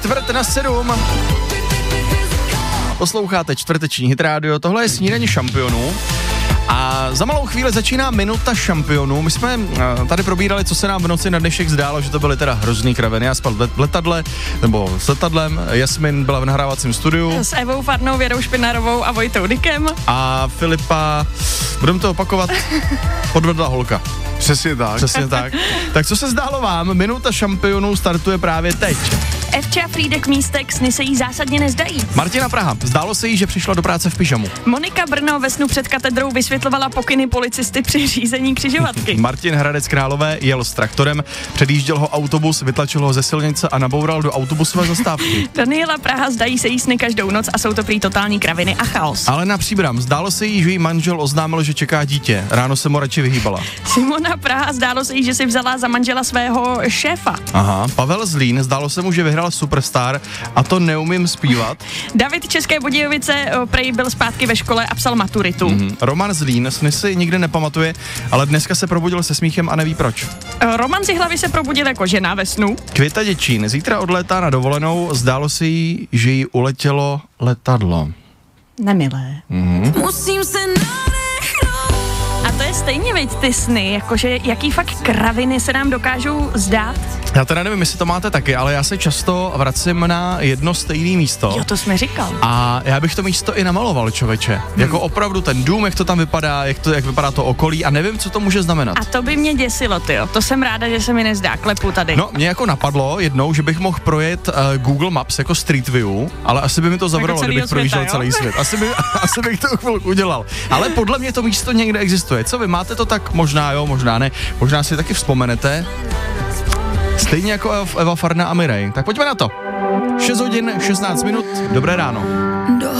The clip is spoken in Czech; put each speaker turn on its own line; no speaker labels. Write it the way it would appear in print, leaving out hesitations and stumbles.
6:45. Posloucháte čtvrteční Hit Radio, tohle je Snídaně šampionů. A za malou chvíli začíná minuta šampionů. My jsme tady probírali, co se nám v noci na dnešek zdálo, že to byly teda hrozný kraviny. Já spal v letadle, nebo s letadlem, Jasmin byla v nahrávacím studiu.
S Evou Farnou, Věrou Špinarovou a Vojtou Dykem.
A Filipa, budeme to opakovat, podvedla holka.
Přesně tak.
Přesně tak. Tak co se zdálo vám? Minuta šampionů startuje právě teď.
Evča Frýdek Místek, sny se jí zásadně nezdají.
Martina Praha, zdálo se jí, že přišla do práce v pyžamu.
Monika Brno ve snu před katedrou vysvětlovala pokyny policisty při řízení křižovatky.
Martin Hradec Králové jel s traktorem, předjížděl ho autobus, vytlačil ho ze silnice a naboural do autobusové zastávky.
Daniela Praha, zdají se jí sny každou noc a jsou to prý totální kraviny a chaos.
Alena Příbram, zdálo se jí, že jí manžel oznámil, že čeká dítě. Ráno se mu radši vyhýbala.
Simona Praha, zdálo se jí, že si vzala za manžela svého šéfa.
Aha, Pavel Zlín, zdálo se mu, že vyhrál Superstar a to neumím zpívat.
David České Budějovice prej byl zpátky ve škole a psal maturitu.
Roman Zlín, sny si nikdy nepamatuje, ale dneska se probudil se smíchem a neví proč.
Roman Zihlavy se probudil jako žena ve snu.
Květa Děčín, zítra odlétá na dovolenou, zdálo se jí, že jí uletělo letadlo.
Nemilé. Musím se a to je stejně, veď, ty sny, jakože jaký fakt kraviny se nám dokážou zdát.
Já teda nevím, jestli to máte taky, ale já se často vracím na jedno stejné místo.
Jo, to jsme říkal.
A já bych to místo i namaloval, člověče. Jako opravdu ten dům, jak to tam vypadá, jak vypadá to okolí a nevím, co to může znamenat.
A to by mě děsilo, tyjo. To jsem ráda, že se mi nezdá, klepu tady.
No, mě jako napadlo jednou, že bych mohl projet Google Maps jako Street View, ale asi by mi to zabralo, jako kdybych projížděl celý svět. Asi bych to chvilku udělal. Ale podle mě to místo někde existuje. Co vy, máte to tak? Možná jo, možná ne. Možná si taky vzpomenete. Stejně jako Eva Farna a Mirej. Tak pojďme na to. 6 hodin, 16 minut, dobré ráno.